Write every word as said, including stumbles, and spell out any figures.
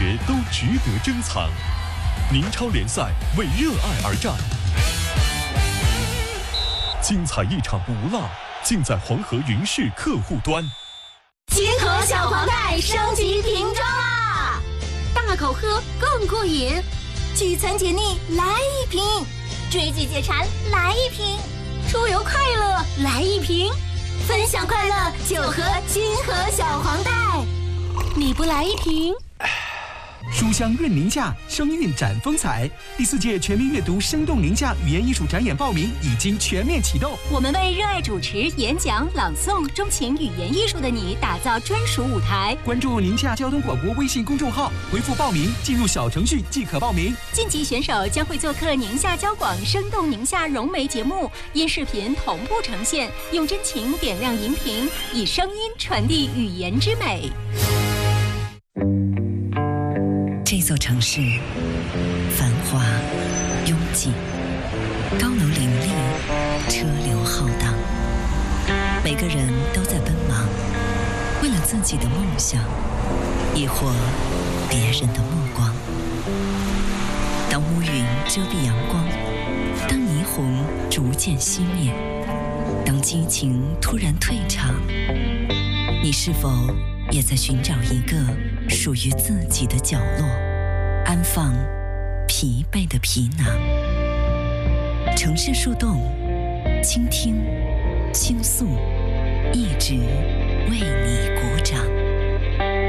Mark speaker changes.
Speaker 1: 学都值得珍藏。宁超联赛为热爱而战，精彩一场不落，尽在黄河云视客户端。
Speaker 2: 金河小黄袋升级瓶装啦！大口喝更过瘾，聚餐解腻来一瓶，追剧解馋来一瓶，出游快乐来一瓶，分享快乐就喝金河小黄袋。你不来一瓶？
Speaker 3: 书香润宁夏，声韵展风采。第四届全民阅读生动宁夏语言艺术展演报名已经全面启动。
Speaker 2: 我们为热爱主持、演讲、朗诵、钟情语言艺术的你打造专属舞台。
Speaker 3: 关注宁夏交通广播微信公众号，回复报名，进入小程序即可报名。
Speaker 2: 晋级选手将会做客宁夏交广生动宁夏融媒节目，因视频同步呈现，用真情点亮荧屏，以声音传递语言之美。
Speaker 4: 这座城市繁华拥挤，高楼林立，车流浩荡，每个人都在奔忙，为了自己的梦想，亦或别人的目光。当乌云遮蔽阳光，当霓虹逐渐熄灭，当激情突然退场，你是否也在寻找一个属于自己的角落，安放疲惫的皮囊？城市树洞，倾听，倾诉，一直为你鼓掌。